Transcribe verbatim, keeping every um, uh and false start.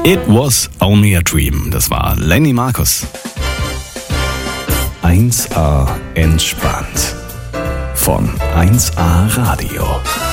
It was only a dream. Das war Lenny Marcus. eins A entspannt. Von eins A Radio.